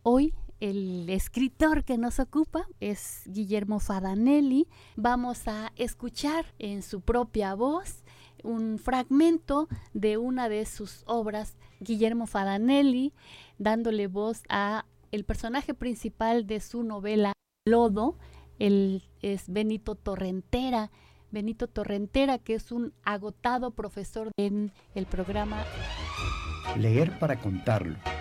Hoy el escritor que nos ocupa es Guillermo Fadanelli. Vamos a escuchar en su propia voz un fragmento de una de sus obras, Guillermo Fadanelli, dándole voz a el personaje principal de su novela Lodo. Él es Benito Torrentera, que es un agotado profesor en el programa Leer para contarlo,